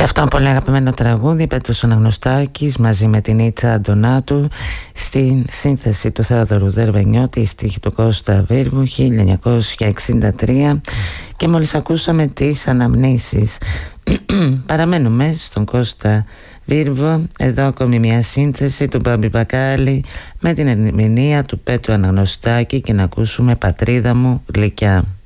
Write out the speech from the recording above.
Αυτό είναι πολύ αγαπημένο τραγούδι, Πέτρος Αναγνωστάκης μαζί με την Ίτσα Αντωνάτου, στην σύνθεση του Θεόδωρου Δερβενιώτη, στίχη του Κώστα Βίρβου, 1963, και μόλις ακούσαμε τις αναμνήσεις. Παραμένουμε στον Κώστα Βίρβο, εδώ ακόμη μια σύνθεση του Μπάμπη Μπακάλη με την ερμηνεία του Πέτρου Αναγνωστάκη, και να ακούσουμε «Πατρίδα μου γλυκιά».